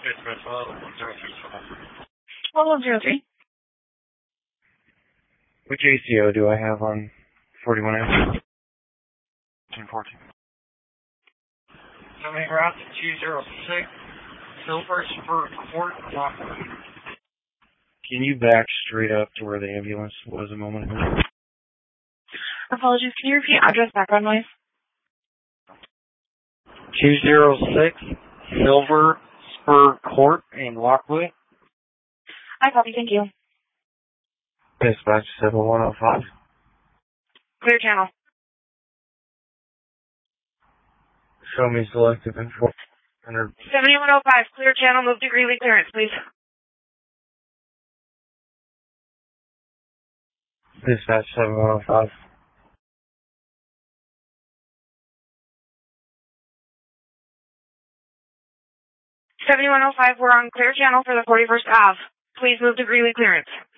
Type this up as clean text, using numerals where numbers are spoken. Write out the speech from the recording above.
Dispatch 103. 1203. Which ACO do I have on 41F? 1014. Somebody route to 206, Silver Spur Court, Lockwood. Can you back straight up to where the ambulance was a moment ago? Apologies, can you repeat address, background noise? 206, Silver Spur Court in Lockwood. I copy, thank you. Dispatch 7105. Clear channel. Show me selective and 400. 7105, clear channel, move to Greeley clearance, please. Dispatch 7105. We're on clear channel for the 41st Ave. Please move to Greeley clearance.